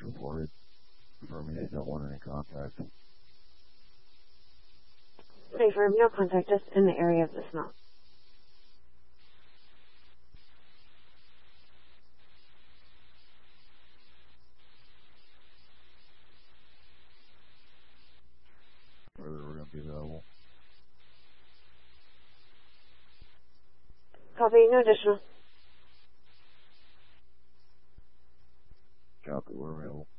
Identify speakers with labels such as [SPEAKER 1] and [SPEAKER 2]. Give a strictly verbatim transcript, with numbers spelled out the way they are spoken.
[SPEAKER 1] reported. Confirming they don't want any contact.
[SPEAKER 2] Confirm no contact just in the area of the smell.
[SPEAKER 1] Whether we're going to be available.
[SPEAKER 2] Copy, no additional.
[SPEAKER 1] Copy, we're available.